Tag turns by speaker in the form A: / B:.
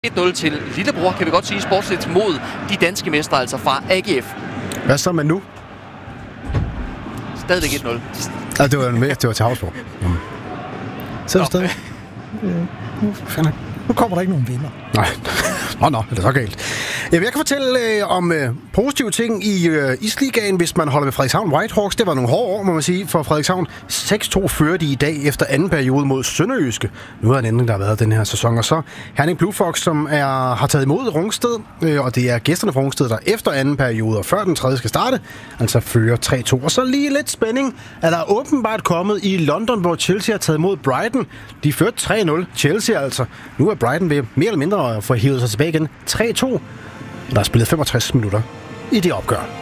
A: 1-0 til lillebror, kan vi godt sige, sportsligt mod de danske mestre, altså fra AGF.
B: Hvad så med nu?
A: Stadigvæk 1-0.
B: Ja, det var til Havsborg. Så er det stadig.
C: Nu kommer der ikke nogen vinder.
B: Nej. Nå, det er så galt. Jeg kan fortælle om positive ting i Isligaen, hvis man holder med Frederikshavn Whitehawks. Det var nogle hårde år, må man sige, for Frederikshavn. 6-2 fører de i dag efter anden periode mod Sønderjyske. Nu er en ændring, der har været den her sæson. Og så Herning Blue Fox, som har taget imod Rungsted, og det er gæsterne fra Rungsted, der efter anden periode og før den tredje skal starte, altså fører 3-2. Og så lige lidt spænding er der åbenbart kommet i London, hvor Chelsea har taget imod Brighton. De førte 3-0. Chelsea altså. Nu er Brighton ved mere eller mindre at få hivet sig tilbage igen. 3-2. Der er spillet 65 minutter i det opgør.